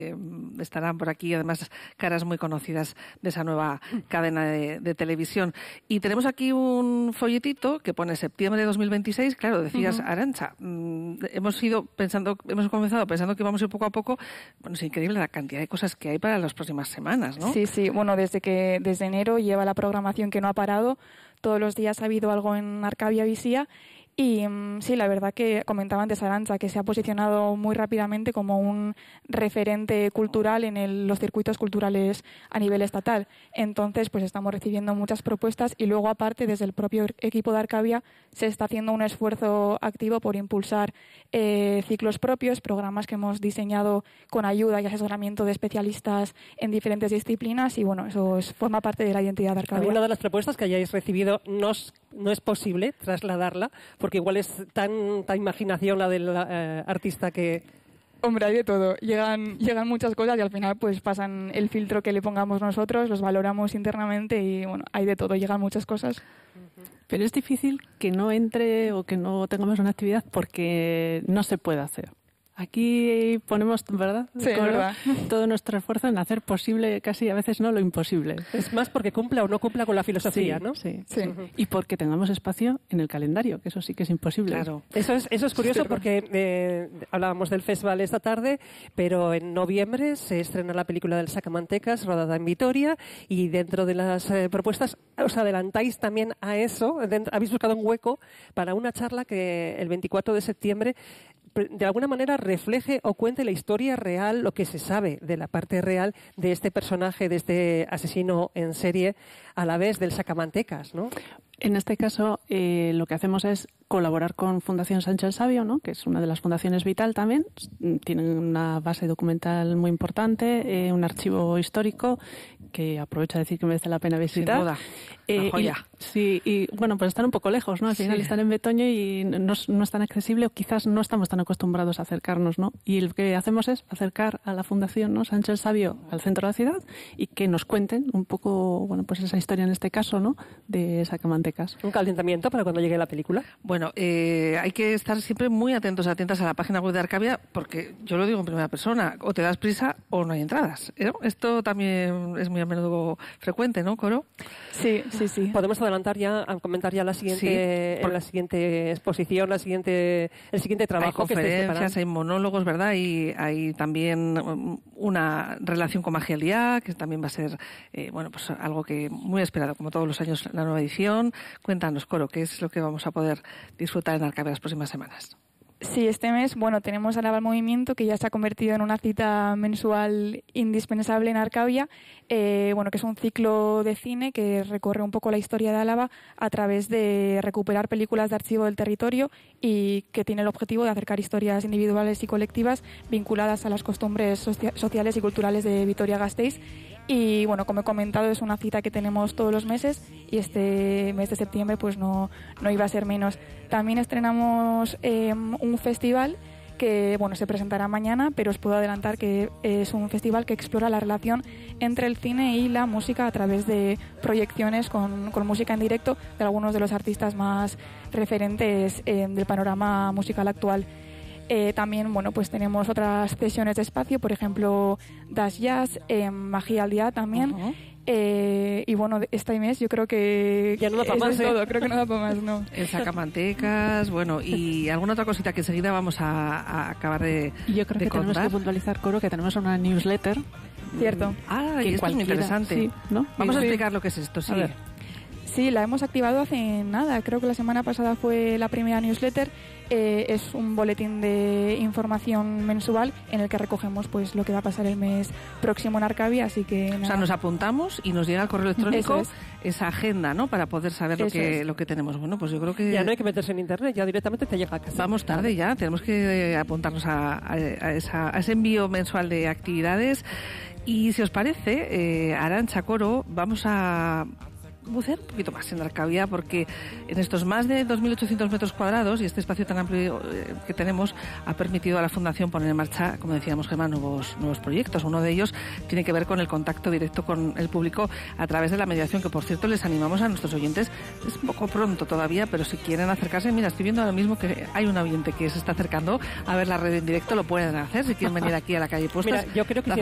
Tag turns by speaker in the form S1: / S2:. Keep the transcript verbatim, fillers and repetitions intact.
S1: Eh, estarán por aquí, además, caras muy conocidas de esa nueva cadena de, de televisión. Y tenemos aquí un folletito que pone septiembre de dos mil veintiséis. Claro, decías, uh-huh. Arantxa, mmm, hemos ido pensando, hemos comenzado pensando que íbamos a ir poco a poco. Bueno, es increíble la cantidad de cosas que hay para las próximas semanas, ¿no?
S2: Sí, sí. Bueno, desde que desde enero lleva la programación que no ha parado. Todos los días ha habido algo en Arcavia Visía. Y sí, la verdad que comentaba antes Arantxa que se ha posicionado muy rápidamente como un referente cultural en el, los circuitos culturales a nivel estatal. Entonces, pues estamos recibiendo muchas propuestas y luego, aparte, desde el propio equipo de Arcavia se está haciendo un esfuerzo activo por impulsar eh, ciclos propios, programas que hemos diseñado con ayuda y asesoramiento de especialistas en diferentes disciplinas y, bueno, eso es, forma parte de la identidad de Arcavia.
S3: ¿Alguna de las propuestas que hayáis recibido no es, no es posible trasladarla? Porque igual es tanta imaginación la del eh, artista que...
S2: Hombre, hay de todo. Llegan, llegan muchas cosas y al final pues pasan el filtro que le pongamos nosotros, los valoramos internamente y bueno, hay de todo, llegan muchas cosas.
S4: Pero es difícil que no entre o que no tengamos una actividad porque no se puede hacer. Aquí ponemos, ¿verdad?
S2: Sí, verdad.
S4: Todo nuestro esfuerzo en hacer posible, casi a veces no lo imposible.
S3: Es más porque cumpla o no cumpla con la filosofía,
S4: sí,
S3: ¿no?
S4: Sí,
S2: sí.
S4: Uh-huh. Y porque tengamos espacio en el calendario, que eso sí que es imposible.
S3: Claro. Eso es, eso es curioso porque eh, hablábamos del festival esta tarde, pero en noviembre se estrena la película del Sacamantecas, rodada en Vitoria, y dentro de las eh, propuestas os adelantáis también a eso, dentro, habéis buscado un hueco para una charla que el veinticuatro de septiembre de alguna manera refleje o cuente la historia real, lo que se sabe de la parte real de este personaje, de este asesino en serie, a la vez del Sacamantecas, ¿no?
S4: En este caso, eh, lo que hacemos es colaborar con Fundación Sancho el Sabio, ¿no? Que es una de las fundaciones vital también. Tienen una base documental muy importante, eh, un archivo histórico que aprovecho a decir que merece la pena visitar.
S1: Sin duda.
S4: Eh,
S1: joya.
S4: Y, sí, y bueno, pues están un poco lejos, ¿no? Al final sí. Están en Betoño y no, no es tan accesible o quizás no estamos tan acostumbrados a acercarnos, ¿no? Y lo que hacemos es acercar a la Fundación, ¿no? Sancho el Sabio al centro de la ciudad y que nos cuenten un poco, bueno, pues esa historia en este caso, ¿no? De Sacamantecas.
S3: ¿Un calentamiento para cuando llegue la película?
S1: Bueno, eh, hay que estar siempre muy atentos, atentas a la página web de Arcavia, porque yo lo digo en primera persona, o te das prisa o no hay entradas, ¿no? Esto también es muy a menudo frecuente, ¿no, Coro?
S2: Sí, sí, sí.
S3: Podemos adelantar ya, a comentar ya la siguiente, sí, por... la siguiente exposición, la siguiente, el siguiente trabajo.
S1: Hay conferencias, hay monólogos, ¿verdad? Y hay también una relación con Magia Liá, que también va a ser, eh, bueno, pues algo que muy esperado, como todos los años, la nueva edición. Cuéntanos, Coro, ¿qué es lo que vamos a poder disfrutar en Arcavia las próximas semanas?
S2: Sí, este mes, bueno, tenemos Álava al Movimiento, que ya se ha convertido en una cita mensual indispensable en Arcavia, eh, bueno, que es un ciclo de cine que recorre un poco la historia de Álava a través de recuperar películas de archivo del territorio y que tiene el objetivo de acercar historias individuales y colectivas vinculadas a las costumbres socia- sociales y culturales de Vitoria-Gasteiz. Y bueno, como he comentado, es una cita que tenemos todos los meses y este mes de septiembre pues no, no iba a ser menos. También estrenamos eh, un festival que bueno se presentará mañana, pero os puedo adelantar que es un festival que explora la relación entre el cine y la música a través de proyecciones con, con música en directo de algunos de los artistas más referentes eh, del panorama musical actual. Eh, también, bueno, pues tenemos otras sesiones de espacio, por ejemplo, Das Jazz, eh, Magia al Día también. Uh-huh. Eh, y bueno, este mes yo creo que
S3: ya no da para más,
S2: es
S3: ¿eh?
S2: todo, creo que no da para más, no.
S1: El Sacamantecas, bueno, y alguna otra cosita que enseguida vamos a, a acabar de
S4: y yo creo
S1: de
S4: que
S1: contar.
S4: Tenemos que puntualizar, Coro, que tenemos una newsletter.
S2: Cierto.
S1: Ah, que esto es muy interesante.
S4: Sí, ¿no?
S1: Vamos
S4: sí.
S1: a explicar lo que es esto, sí.
S2: Sí, la hemos activado hace nada. Creo que la semana pasada fue la primera newsletter. Eh, es un boletín de información mensual en el que recogemos pues lo que va a pasar el mes próximo en Arcavia, así que nada.
S1: O sea, nos apuntamos y nos llega al correo electrónico
S2: es.
S1: esa agenda, ¿no? Para poder saber lo que,
S2: es.
S1: lo que tenemos. Bueno, pues yo creo que...
S3: Ya no hay que meterse en internet, ya directamente te llega a casa.
S1: Vamos tarde ya, tenemos que apuntarnos a, a, a, esa, a ese envío mensual de actividades. Y si os parece, eh, Arantxa, Coro, vamos a... bucear un poquito más en Arcavia, porque en estos más de dos mil ochocientos metros cuadrados y este espacio tan amplio que tenemos ha permitido a la Fundación poner en marcha, como decíamos, Gemma, nuevos, nuevos proyectos. Uno de ellos tiene que ver con el contacto directo con el público a través de la mediación, que por cierto les animamos a nuestros oyentes. Es un poco pronto todavía, pero si quieren acercarse, mira, estoy viendo ahora mismo que hay un oyente que se está acercando a ver la red en directo, lo pueden hacer si quieren venir aquí a la calle Puestas.
S3: Mira, yo creo que